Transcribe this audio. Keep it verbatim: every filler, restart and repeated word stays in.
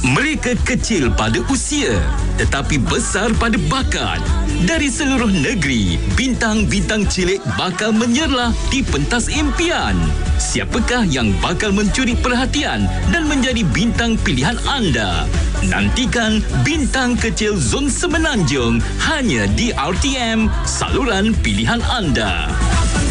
Mereka kecil pada usia tetapi besar pada bakat. Dari seluruh negeri, bintang-bintang cilik bakal menyerlah di pentas impian. Siapakah yang bakal mencuri perhatian dan menjadi bintang pilihan anda? Nantikan Bintang Kecil Zon Semenanjung hanya di R T M, saluran pilihan anda.